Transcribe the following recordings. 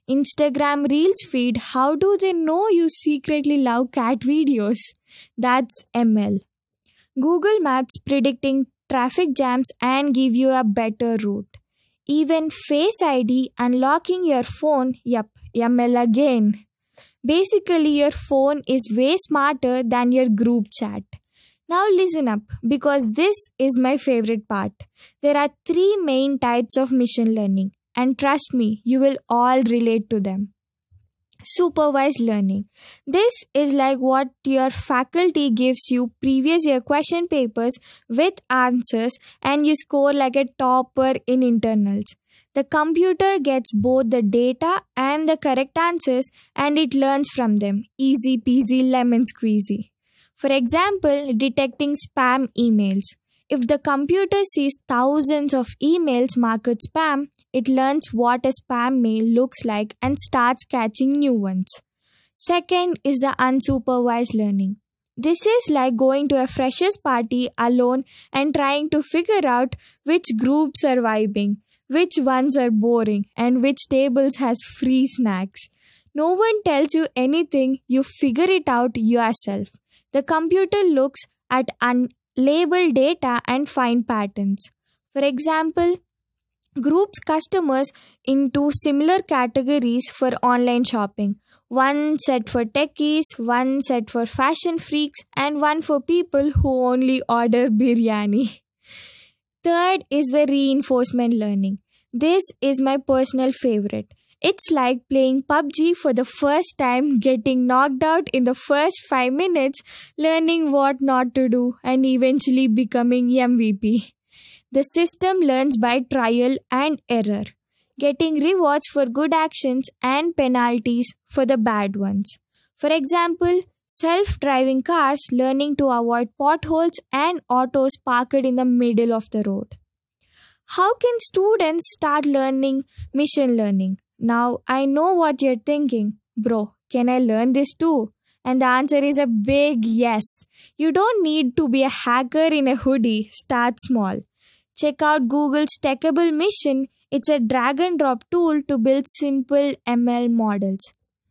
Instagram Reels feed, how do they know you secretly love cat videos? That's ML. Google Maps predicting traffic jams and give you a better route. Even Face ID unlocking your phone, yup, ML again. Basically, your phone is way smarter than your group chat. Now, listen up because this is my favorite part. There are three main types of machine learning, and trust me, you will all relate to them. Supervised learning. This is like what your faculty gives you previous year question papers with answers and you score like a topper in internals. The computer gets both the data and the correct answers and it learns from them. Easy peasy lemon squeezy. For example, detecting spam emails. If the computer sees thousands of emails marked spam, it learns what a spam mail looks like and starts catching new ones. Second is the unsupervised learning. This is like going to a freshers party alone and trying to figure out which groups are vibing, which ones are boring, and which tables has free snacks. No one tells you anything, you figure it out yourself. The computer looks at unlabeled data and find patterns. For example, groups customers into similar categories for online shopping. One set for techies, one set for fashion freaks, and one for people who only order biryani. Third is the reinforcement learning. This is my personal favorite. It's like playing PUBG for the first time, getting knocked out in the first 5 minutes, learning what not to do, and eventually becoming MVP. The system learns by trial and error, getting rewards for good actions and penalties for the bad ones. For example, self-driving cars learning to avoid potholes and autos parked in the middle of the road. How can students start learning machine learning? Now, I know what you're thinking. Bro, can I learn this too? And the answer is a big yes. You don't need to be a hacker in a hoodie. Start small. Check out Google's Teachable Mission. It's a drag and drop tool to build simple ML models.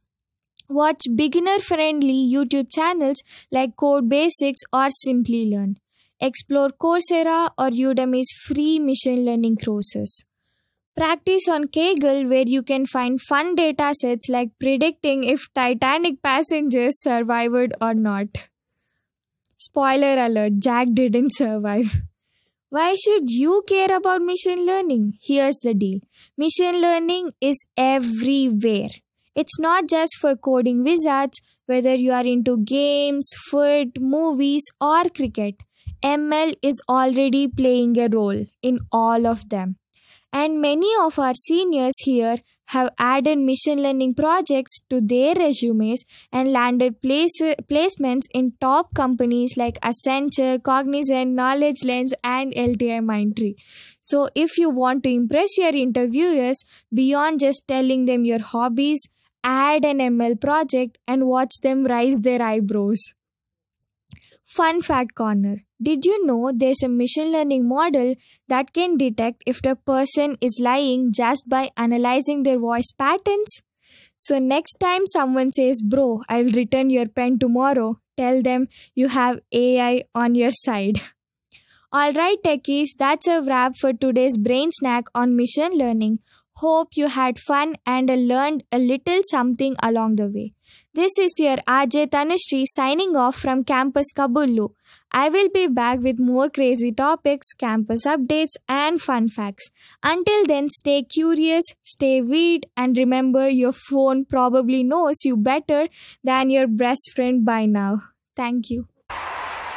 Watch beginner friendly YouTube channels like Code Basics or Simply Learn. Explore Coursera or Udemy's free machine learning courses. Practice on Kaggle where you can find fun data sets like predicting if Titanic passengers survived or not. Spoiler alert, Jack didn't survive. Why should you care about machine learning? Here's the deal. Machine learning is everywhere. It's not just for coding wizards, whether you are into games, food, movies, or cricket. ML is already playing a role in all of them. And many of our seniors here have added machine learning projects to their resumes and landed placements in top companies like Accenture, Cognizant, Knowledge Lens, and LTI Mindtree. So if you want to impress your interviewers beyond just telling them your hobbies, add an ML project and watch them raise their eyebrows. Fun fact corner. Did you know there's a machine learning model that can detect if the person is lying just by analyzing their voice patterns? So next time someone says, bro, I'll return your pen tomorrow, tell them you have AI on your side. Alright techies, that's a wrap for today's brain snack on machine learning. Hope you had fun and learned a little something along the way. This is your RJ Tanushree signing off from Campus Kabullu. I will be back with more crazy topics, campus updates, and fun facts. Until then, stay curious, stay weird, and remember your phone probably knows you better than your best friend by now. Thank you.